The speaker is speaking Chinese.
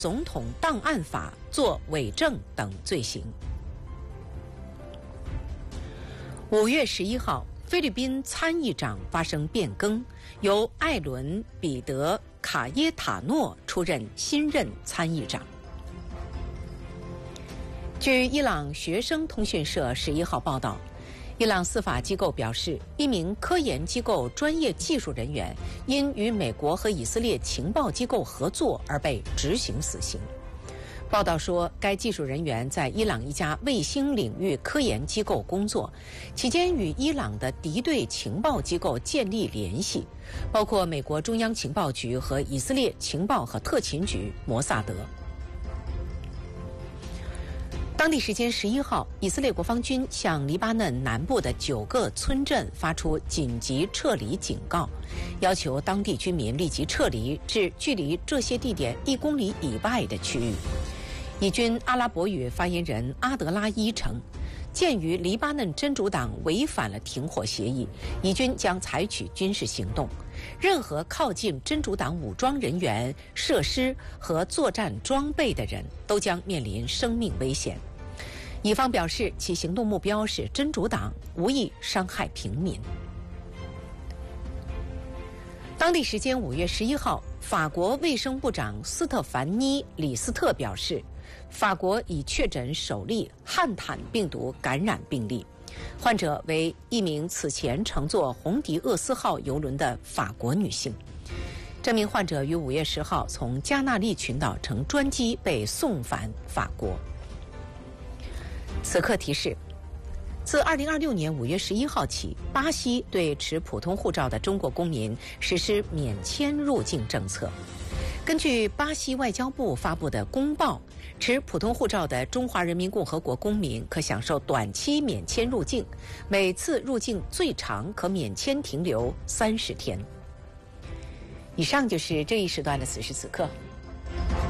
总统档案法作伪证等罪行。5月11号，菲律宾参议长发生变更，由艾伦·彼得·卡耶塔诺出任新任参议长。据伊朗学生通讯社11号报道，伊朗司法机构表示，一名科研机构专业技术人员因与美国和以色列情报机构合作而被执行死刑。报道说，该技术人员在伊朗一家卫星领域科研机构工作，期间与伊朗的敌对情报机构建立联系，包括美国中央情报局和以色列情报和特勤局摩萨德。当地时间11号，以色列国防军向黎巴嫩南部的9个村镇发出紧急撤离警告，要求当地居民立即撤离至距离这些地点1公里以外的区域。以军阿拉伯语发言人阿德拉伊称，鉴于黎巴嫩真主党违反了停火协议，以军将采取军事行动，任何靠近真主党武装人员、设施和作战装备的人都将面临生命危险。以方表示，其行动目标是真主党，无意伤害平民。当地时间5月11号，法国卫生部长斯特凡妮·李斯特表示，法国已确诊首例汉坦病毒感染病例，患者为一名此前乘坐红迪厄斯号邮轮的法国女性。这名患者于5月10号从加那利群岛乘专机被送返法国。此刻提示，自2026年5月11号起，巴西对持普通护照的中国公民实施免签入境政策。根据巴西外交部发布的公报，持普通护照的中华人民共和国公民可享受短期免签入境，每次入境最长可免签停留30天。以上就是这一时段的此时此刻。